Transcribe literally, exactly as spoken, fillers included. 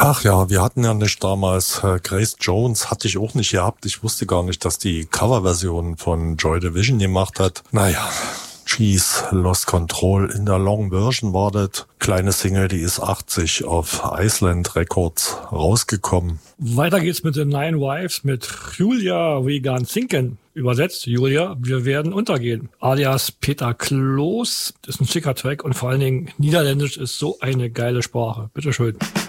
Ach ja, wir hatten ja nicht damals, äh, Grace Jones hatte ich auch nicht gehabt. Ich wusste gar nicht, dass die Coverversion von Joy Division gemacht hat. Naja, Cheese, Lost Control in der Long Version war das. Kleine Single, die ist achtzig auf Iceland Records rausgekommen. Weiter geht's mit den Nine Wives mit Julia We Gone Sinken. Übersetzt, Julia, wir werden untergehen. Alias Peter Kloos. Das ist ein schicker Track und vor allen Dingen Niederländisch ist so eine geile Sprache. Bitteschön.